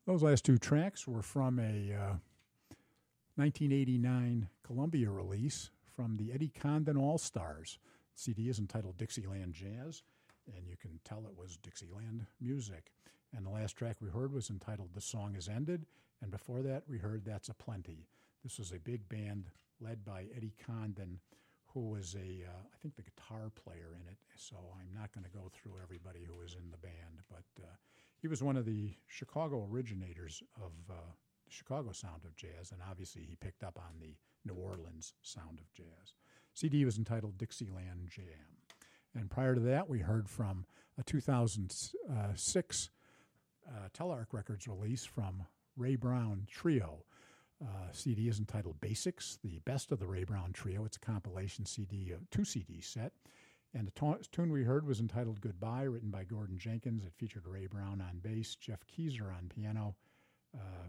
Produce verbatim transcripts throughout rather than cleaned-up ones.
Those last two tracks were from a uh, nineteen eighty-nine Columbia release from the Eddie Condon All-Stars. The C D is entitled Dixieland Jazz, and you can tell it was Dixieland music. And the last track we heard was entitled The Song Is Ended, and before that we heard That's a Plenty. This was a big band led by Eddie Condon, who was a, uh, I think, the guitar player in it, so I'm not going to go through everybody who was in the band, but uh, he was one of the Chicago originators of uh, the Chicago sound of jazz, and obviously he picked up on the New Orleans sound of jazz. C D was entitled Dixieland Jam. And prior to that, we heard from a two thousand six uh, Telarc Records release from Ray Brown Trio. Uh, C D is entitled Basics, the best of the Ray Brown Trio. It's a compilation C D, a two C D set. And the ta- tune we heard was entitled Goodbye, written by Gordon Jenkins. It featured Ray Brown on bass, Jeff Keezer on piano, uh,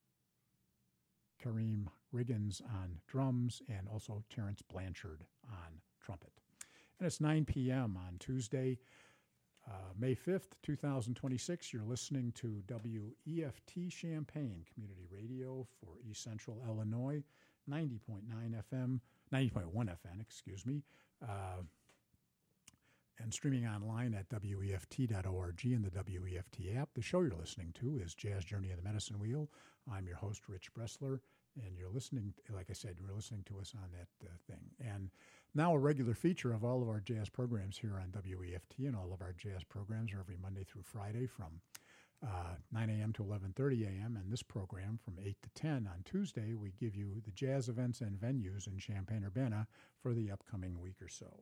Kareem Riggins on drums, and also Terrence Blanchard on trumpet. And it's nine p.m. on Tuesday, uh, May fifth, twenty twenty-six. You're listening to W E F T Champaign Community Radio for East Central Illinois, ninety point nine F M, ninety point one F M, excuse me, uh, and streaming online at W E F T dot org and the W E F T app. The show you're listening to is Jazz Journey of the Medicine Wheel. I'm your host, Rich Bressler, and you're listening, like I said, you're listening to us on that uh, thing. And now a regular feature of all of our jazz programs here on W E F T, and all of our jazz programs are every Monday through Friday from uh, nine a.m. to eleven thirty a.m., and this program from eight to ten on Tuesday, we give you the jazz events and venues in Champaign-Urbana for the upcoming week or so.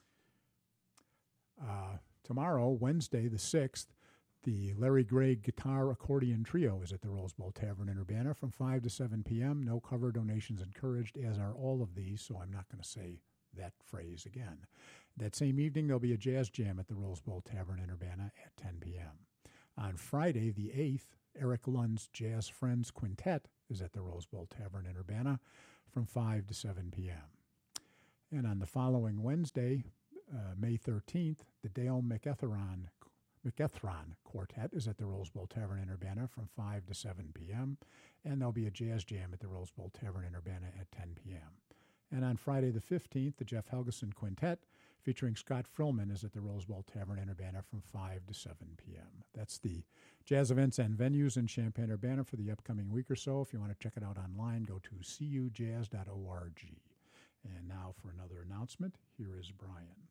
Uh, tomorrow, Wednesday the sixth, the Larry Gregg Guitar Accordion Trio is at the Rose Bowl Tavern in Urbana from five to seven p.m. No cover donations encouraged, as are all of these, so I'm not going to say that phrase again. That same evening, there'll be a jazz jam at the Rose Bowl Tavern in Urbana at ten p.m. On Friday, the eighth, Eric Lund's Jazz Friends Quintet is at the Rose Bowl Tavern in Urbana from five to seven p.m. And on the following Wednesday, uh, May thirteenth, the Dale McEthron McEthron Quartet is at the Rose Bowl Tavern in Urbana from five to seven p.m., and there'll be a jazz jam at the Rose Bowl Tavern in Urbana at ten p.m. And on Friday the fifteenth, the Jeff Helgeson Quintet, featuring Scott Frillman, is at the Rose Bowl Tavern in Urbana from five to seven p.m. That's the jazz events and venues in Champaign-Urbana for the upcoming week or so. If you want to check it out online, go to c u jazz dot org. And now for another announcement, here is Brian.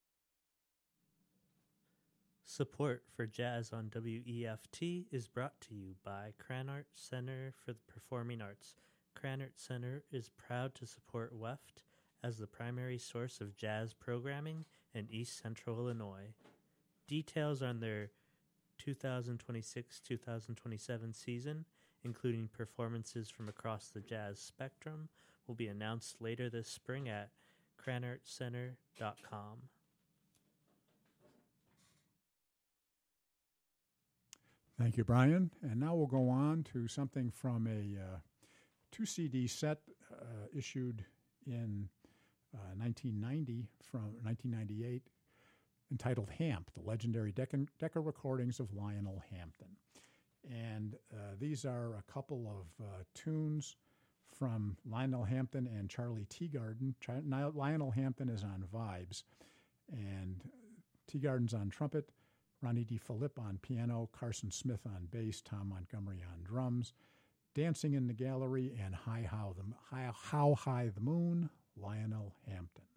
Support for Jazz on W E F T is brought to you by Cranart Center for the Performing Arts. Cranart Center is proud to support W E F T as the primary source of jazz programming in East Central Illinois. Details on their two thousand twenty-six two thousand twenty-seven season, including performances from across the jazz spectrum, will be announced later this spring at cranart center dot com. Thank you, Brian. And now we'll go on to something from a uh, two C D set uh, issued in uh, nineteen ninety from nineteen ninety-eight, entitled Hamp, the legendary Decca, Decca recordings of Lionel Hampton. And uh, these are a couple of uh, tunes from Lionel Hampton and Charlie Teagarden. Ch- Lionel Hampton is on vibes, and Teagarden's on trumpet, Ronnie DeFilippe on piano, Carson Smith on bass, Tom Montgomery on drums. Dancing in the Gallery and High How, the, High, How High the Moon, Lionel Hampton.